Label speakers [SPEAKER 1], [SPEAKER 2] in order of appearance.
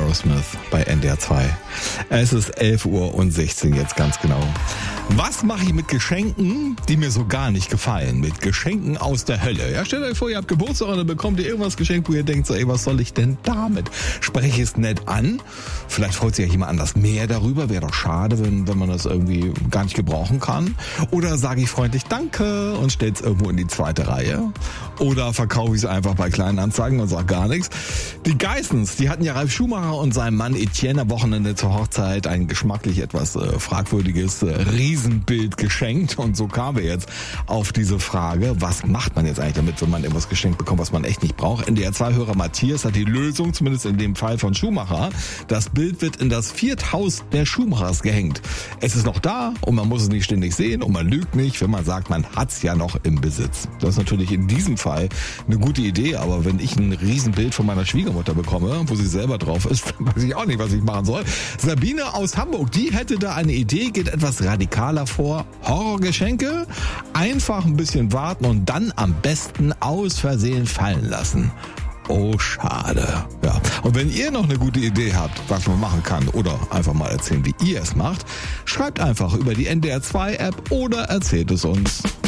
[SPEAKER 1] Aerosmith bei NDR 2. Es ist 11:16 Uhr jetzt ganz genau. Was mache ich mit Geschenken, die mir so gar nicht gefallen? Mit Geschenken aus der Hölle. Ja, stellt euch vor, ihr habt Geburtstag und dann bekommt ihr irgendwas geschenkt, wo ihr denkt, so, ey, was soll ich denn damit? Spreche ich es nett an? Vielleicht freut sich ja jemand anders mehr darüber. Wäre doch schade, wenn man das irgendwie gar nicht gebrauchen kann. Oder sage ich freundlich Danke und stelle es irgendwo in die zweite Reihe. Oder verkaufe ich es einfach bei Kleinanzeigen und sage gar nichts. Die Geissens, die hatten ja Ralf Schumacher und seinem Mann Etienne am Wochenende zur Hochzeit ein geschmacklich etwas fragwürdiges Riesenbild geschenkt. Und so kamen wir jetzt auf diese Frage, was macht man jetzt eigentlich damit, wenn man irgendwas geschenkt bekommt, was man echt nicht braucht? NDR 2-Hörer Matthias hat die Lösung, zumindest in dem Fall von Schumacher. Das Bild wird in das Vierthaus der Schumachers gehängt. Es ist noch da und man muss es nicht ständig sehen und man lügt nicht, wenn man sagt, man hat's ja noch im Besitz. Das ist natürlich in diesem Fall eine gute Idee, aber wenn ich ein Riesenbild von meiner Schwiegermutter bekomme, wo sie selber drauf ist, weiß ich auch nicht, was ich machen soll. Sabine aus Hamburg, die hätte da eine Idee, geht etwas radikaler vor. Horrorgeschenke, einfach ein bisschen warten und dann am besten aus Versehen fallen lassen. Oh, schade. Ja. Und wenn ihr noch eine gute Idee habt, was man machen kann oder einfach mal erzählen, wie ihr es macht, schreibt einfach über die NDR 2 App oder erzählt es uns.